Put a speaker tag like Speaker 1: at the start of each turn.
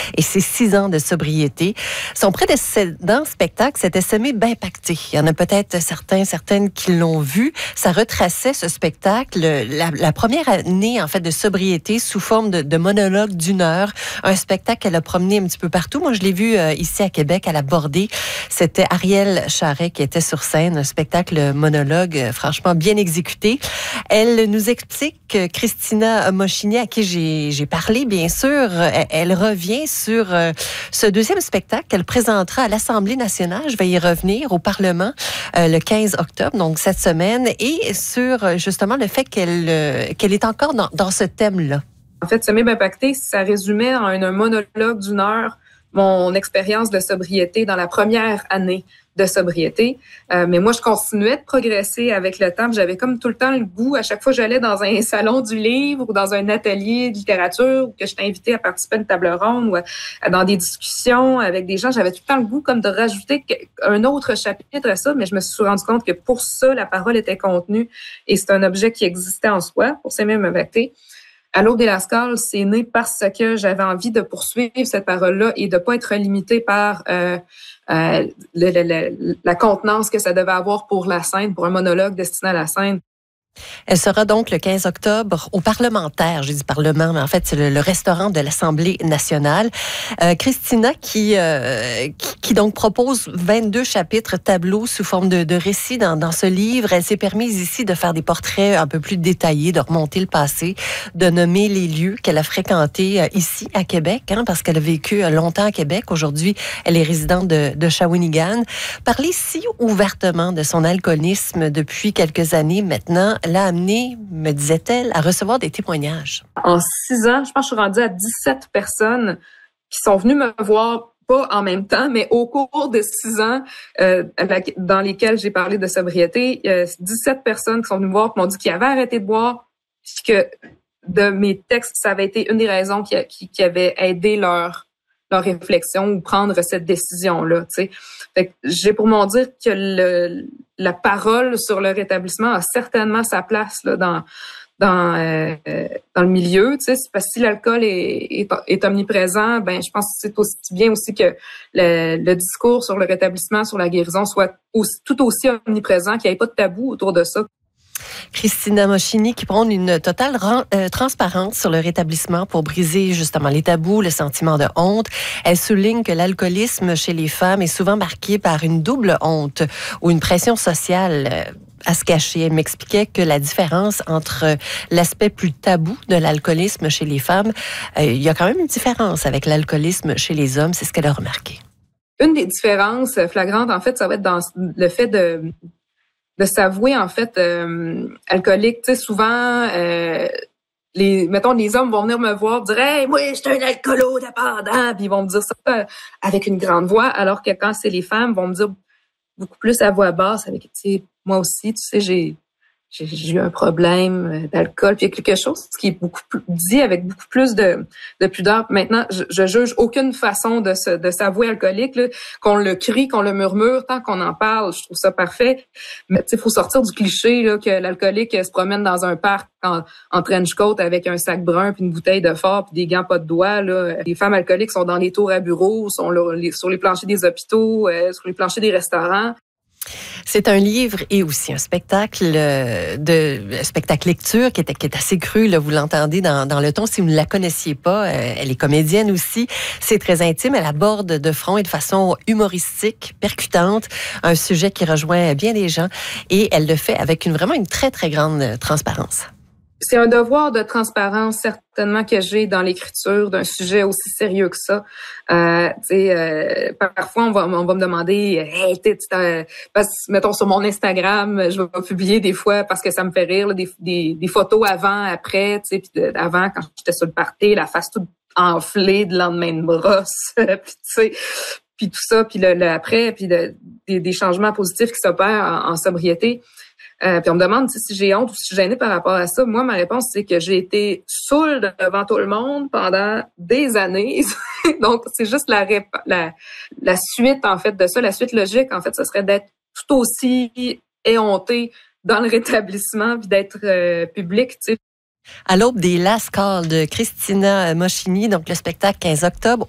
Speaker 1: et ses 6 ans de sobriété. Son précédent spectacle s'était semé d'impacté. Il y en a peut-être certaines qui l'ont vu. Ça retraçait ce spectacle, la première année en fait de sobriété sous forme de monologue d'1 heure. Un spectacle qu'elle a promené un petit peu partout. Moi, je l'ai vu ici à Québec, à la Bordée. C'était Ariel Charret qui était sur scène. Un spectacle monologue franchement bien exécuté. Elle nous explique, Christina Moschini, à qui j'ai parlé, bien sûr, elle revient sur ce deuxième spectacle qu'elle présentera à l'Assemblée nationale. Je vais y revenir au Parlement le 15 octobre, donc cette semaine, et sur justement le fait qu'elle est encore dans ce thème-là.
Speaker 2: En fait, Semer d'impacté, ça résumait en un monologue d'1 heure mon expérience de sobriété dans la première année de sobriété. Mais moi, je continuais de progresser avec le temps. J'avais comme tout le temps le goût, à chaque fois que j'allais dans un salon du livre ou dans un atelier de littérature ou que j'étais invitée à participer à une table ronde ou dans des discussions avec des gens, j'avais tout le temps le goût comme de rajouter un autre chapitre à ça, mais je me suis rendu compte que pour ça, la parole était contenue et c'est un objet qui existait en soi pour Semer d'impacté. À l'Aube des Lascaux, c'est né parce que j'avais envie de poursuivre cette parole-là et de pas être limitée par la contenance que ça devait avoir pour la scène, pour un monologue destiné à la scène.
Speaker 1: Elle sera donc le 15 octobre au Parlementaire. J'ai dit Parlement, mais en fait, c'est le restaurant de l'Assemblée nationale. Christina qui donc propose 22 chapitres tableaux sous forme de récits dans ce livre. Elle s'est permise ici de faire des portraits un peu plus détaillés, de remonter le passé, de nommer les lieux qu'elle a fréquentés ici à Québec, parce qu'elle a vécu longtemps à Québec. Aujourd'hui, elle est résidente de Shawinigan. Parler si ouvertement de son alcoolisme depuis quelques années maintenant l'a amenée, me disait-elle, à recevoir des témoignages.
Speaker 2: En 6 ans, je pense que je suis rendue à 17 personnes qui sont venues me voir, pas en même temps, mais au cours de 6 ans dans lesquels j'ai parlé de sobriété. 17 personnes qui sont venues me voir, qui m'ont dit qu'ils avaient arrêté de boire, puis que de mes textes, ça avait été une des raisons qui avait aidé leur réflexion ou prendre cette décision-là, tu sais. Fait que j'ai pour m'en dire que la parole sur le rétablissement a certainement sa place là, dans le milieu, tu sais, parce que si l'alcool est omniprésent, ben je pense que c'est aussi bien aussi que le discours sur le rétablissement, sur la guérison soit tout aussi omniprésent, qu'il n'y ait pas de tabou autour de ça.
Speaker 1: Christina Moschini qui prône une totale transparence sur le rétablissement pour briser justement les tabous, le sentiment de honte. Elle souligne que l'alcoolisme chez les femmes est souvent marqué par une double honte ou une pression sociale à se cacher. Elle m'expliquait que la différence entre l'aspect plus tabou de l'alcoolisme chez les femmes, il y a quand même une différence avec l'alcoolisme chez les hommes. C'est ce qu'elle a remarqué. Une
Speaker 2: des différences flagrantes, en fait, ça va être dans le fait de s'avouer, en fait, alcoolique. Tu sais, souvent, les hommes vont venir me voir dire « Hey, moi, je suis un alcoolo dépendant », puis ils vont me dire ça avec une grande voix, alors que quand c'est les femmes, vont me dire beaucoup plus à voix basse, avec, tu sais, moi aussi, tu sais, j'ai eu un problème d'alcool, puis il y a quelque chose qui est beaucoup plus dit avec beaucoup plus de pudeur. Maintenant, je juge aucune façon de s'avouer alcoolique, là, qu'on le crie, qu'on le murmure, tant qu'on en parle, je trouve ça parfait. Mais tu sais, faut sortir du cliché là que l'alcoolique se promène dans un parc en trench coat avec un sac brun puis une bouteille de fort puis des gants pas de doigts là. Les femmes alcooliques sont dans les tours à bureaux, sont là, sur les planchers des hôpitaux, sur les planchers des restaurants.
Speaker 1: C'est un livre et aussi un spectacle spectacle lecture qui est assez cru, là, vous l'entendez dans le ton. Si vous ne la connaissiez pas, elle est comédienne aussi. C'est très intime. Elle aborde de front et de façon humoristique, percutante, un sujet qui rejoint bien des gens et elle le fait avec vraiment une très, très grande transparence. C'est un devoir de transparence certainement que j'ai dans l'écriture d'un sujet aussi sérieux que ça. Parfois on va me demander, hey, parce que mettons sur mon Instagram, je vais publier des fois parce que ça me fait rire là, des photos avant, après, tu sais, avant quand j'étais sur le party, la face toute enflée de lendemain de brosse, puis tout ça, puis le après, puis des changements positifs qui s'opèrent en sobriété. Puis on me demande si j'ai honte ou si je suis gênée par rapport à ça. Moi, ma réponse, c'est que j'ai été saoule devant tout le monde pendant des années. Donc, c'est juste la suite, en fait, de ça. La suite logique, en fait, ce serait d'être tout aussi éhontée dans le rétablissement puis d'être public, tu sais. À l'aube des Lascaux de Christina Moschini, donc le spectacle 15 octobre.